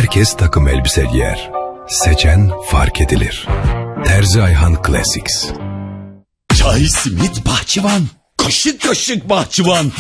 Herkes takım elbise giyer. Seçen fark edilir. Terzi Ayhan Classics. Çay, simit, bahçıvan. Kaşık kaşık bahçıvan.